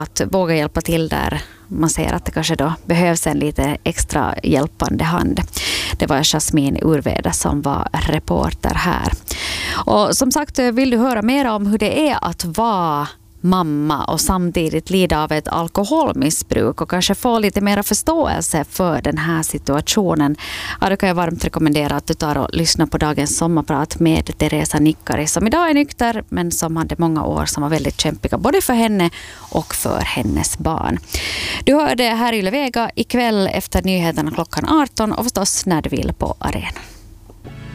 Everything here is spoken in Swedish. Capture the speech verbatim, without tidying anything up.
att våga hjälpa till där man ser att det kanske då behövs en lite extra hjälpande hand. Det var Jasmin Urveda som var reporter här. Och som sagt, vill du höra mer om hur det är att vara mamma och samtidigt lida av ett alkoholmissbruk och kanske få lite mer förståelse för den här situationen. Ja, då kan jag varmt rekommendera att du tar och lyssnar på dagens sommarprat med Teresa Nikkari som idag är nykter men som hade många år som var väldigt kämpiga både för henne och för hennes barn. Du hör det här i Yle Vega ikväll efter nyheterna klockan arton och förstås när du vill på arenan.